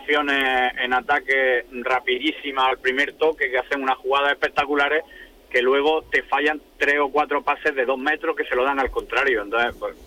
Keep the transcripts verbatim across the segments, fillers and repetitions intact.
opciones en ataque rapidísimas al primer toque, que hacen unas jugadas espectaculares, que luego te fallan tres o cuatro pases de dos metros que se lo dan al contrario. Entonces, pues,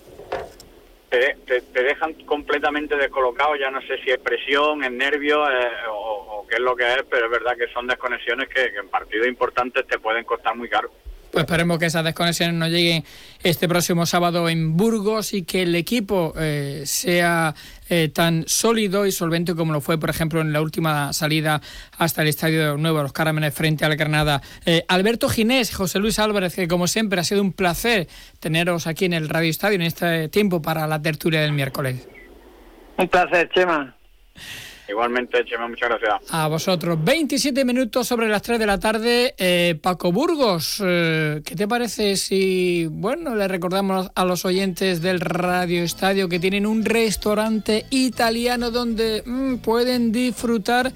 te, te, te dejan completamente descolocado. Ya no sé si es presión, es nervios eh, o, o qué es lo que es, pero es verdad que son desconexiones que, que en partidos importantes te pueden costar muy caro. Pues esperemos que esas desconexiones no lleguen este próximo sábado en Burgos y que el equipo eh, sea eh, tan sólido y solvente como lo fue, por ejemplo, en la última salida hasta el Estadio Nuevo de los Cármenes frente al Granada. Eh, Alberto Ginés, José Luis Álvarez, que como siempre ha sido un placer teneros aquí en el Radio Estadio en este tiempo para la tertulia del miércoles. Un placer, Chema. Igualmente, Chema, muchas gracias. A vosotros. veintisiete minutos sobre las tres de la tarde. Eh, Paco Burgos, eh, ¿qué te parece si, bueno, le recordamos a los oyentes del Radio Estadio que tienen un restaurante italiano donde mmm, pueden disfrutar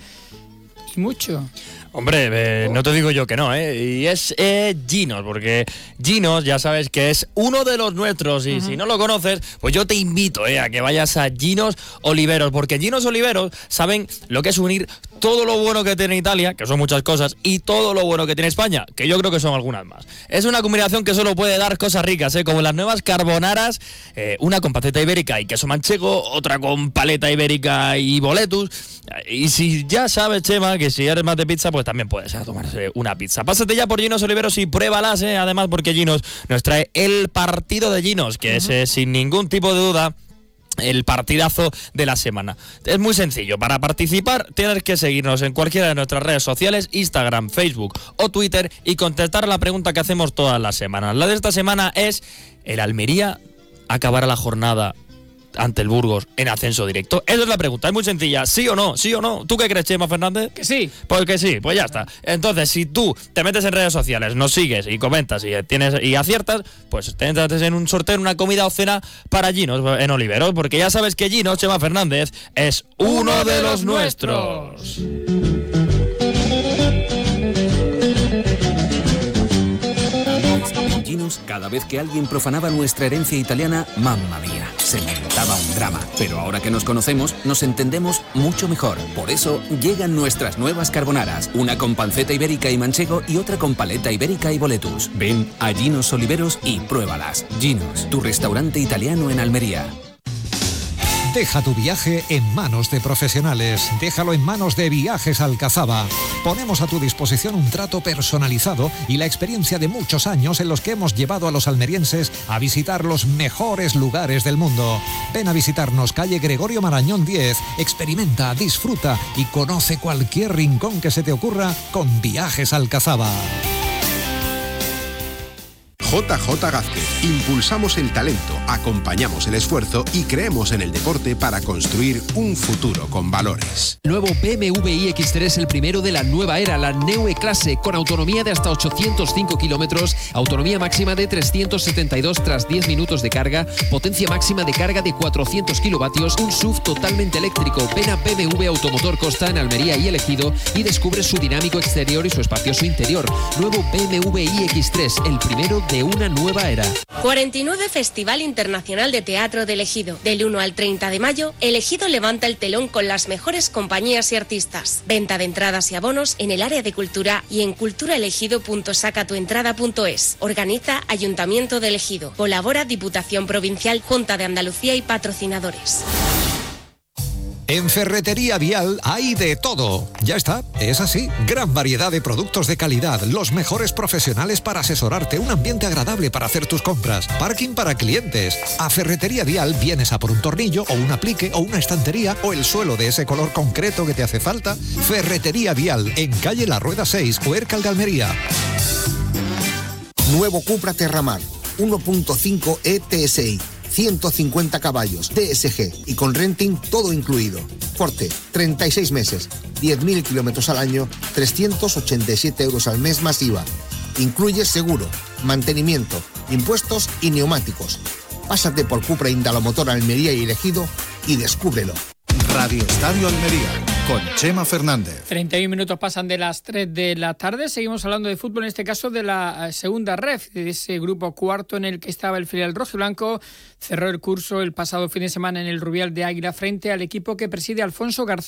y mucho? Hombre, eh, no te digo yo que no, ¿eh? Y es eh, Ginos, porque Ginos ya sabes que es uno de los nuestros y uh-huh. si no lo conoces, pues yo te invito eh, a que vayas a Ginos Oliveros, porque Ginos Oliveros saben lo que es unir todo lo bueno que tiene Italia, que son muchas cosas, y todo lo bueno que tiene España, que yo creo que son algunas más. Es una combinación que solo puede dar cosas ricas, ¿eh? Como las nuevas carbonaras, eh, una con panceta ibérica y queso manchego, otra con paleta ibérica y boletus. Y si ya sabes, Chema, que si eres más de pizza, pues también puedes a tomarse una pizza. Pásate ya por Ginos Oliveros y pruébalas, ¿eh? Además, porque Ginos nos trae el partido de Ginos, que uh-huh. es eh, sin ningún tipo de duda el partidazo de la semana. Es muy sencillo. Para participar tienes que seguirnos en cualquiera de nuestras redes sociales, Instagram, Facebook o Twitter, y contestar a la pregunta que hacemos todas las semanas. La de esta semana es: ¿el Almería acabará la jornada ante el Burgos en ascenso directo? Esa es la pregunta, es muy sencilla, ¿sí o no? ¿Sí o no? ¿Tú qué crees, Chema Fernández? Que sí. Pues que sí, pues ya está. Entonces, si tú te metes en redes sociales, nos sigues y comentas y tienes y aciertas, pues te entras en un sorteo, en una comida o cena para Ginos en Oliveros, porque ya sabes que Ginos, Chema Fernández, es uno, uno de, de los nuestros. Ginos, cada vez que alguien profanaba nuestra herencia italiana, mamma mía, se montaba un drama. Pero ahora que nos conocemos, nos entendemos mucho mejor. Por eso llegan nuestras nuevas carbonaras, una con panceta ibérica y manchego y otra con paleta ibérica y boletus. Ven a Ginos Oliveros y pruébalas. Ginos, tu restaurante italiano en Almería. Deja tu viaje en manos de profesionales. Déjalo en manos de Viajes Alcazaba. Ponemos a tu disposición un trato personalizado y la experiencia de muchos años en los que hemos llevado a los almerienses a visitar los mejores lugares del mundo. Ven a visitarnos, calle Gregorio Marañón diez. Experimenta, disfruta y conoce cualquier rincón que se te ocurra con Viajes Alcazaba. J J Gázquez. Impulsamos el talento, acompañamos el esfuerzo y creemos en el deporte para construir un futuro con valores. Nuevo B M W iX tres, el primero de la nueva era, la Neue Klasse, con autonomía de hasta ochocientos cinco kilómetros, autonomía máxima de trescientos setenta y dos tras diez minutos de carga, potencia máxima de carga de cuatrocientos kilovatios, un S U V totalmente eléctrico. Ven a B M W Automotor Costa en Almería y El Ejido y descubre su dinámico exterior y su espacioso interior. Nuevo B M W iX tres, el primero de una nueva era. cuarenta y nueve Festival Internacional de Teatro de El Ejido. Del uno al treinta de mayo, El Ejido levanta el telón con las mejores compañías y artistas. Venta de entradas y abonos en el área de cultura y en culturaelegido punto sacatuentrada punto es. Organiza Ayuntamiento de El Ejido. Colabora Diputación Provincial, Junta de Andalucía y patrocinadores. En Ferretería Vial hay de todo. Ya está, es así. Gran variedad de productos de calidad, los mejores profesionales para asesorarte, un ambiente agradable para hacer tus compras, parking para clientes. A Ferretería Vial vienes a por un tornillo o un aplique o una estantería o el suelo de ese color concreto que te hace falta. Ferretería Vial, en calle La Rueda seis, Huércal de Almería. Nuevo Cupra Terramar, uno punto cinco E T S I. ciento cincuenta caballos, D S G y con renting todo incluido. Corte, treinta y seis meses, diez mil kilómetros al año, trescientos ochenta y siete euros al mes más I V A. Incluye seguro, mantenimiento, impuestos y neumáticos. Pásate por Cupra Indalomotor Almería y El Ejido y descúbrelo. Radio Estadio Almería, con Chema Fernández. treinta y un minutos pasan de las tres de la tarde. Seguimos hablando de fútbol, en este caso de la segunda ref, de ese grupo cuarto en el que estaba el filial rojiblanco. Cerró el curso el pasado fin de semana en el Rubial de Águila frente al equipo que preside Alfonso García.